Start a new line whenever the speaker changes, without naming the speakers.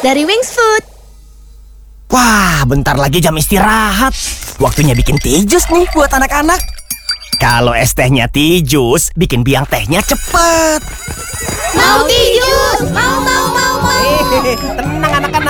dari Wings Food.
Wah, bentar lagi jam istirahat. Waktunya bikin teh jus nih buat anak-anak. Kalau es tehnya teh jus, bikin biang tehnya cepet.
Mau teh jus! Mau.
Tenang anak-anak.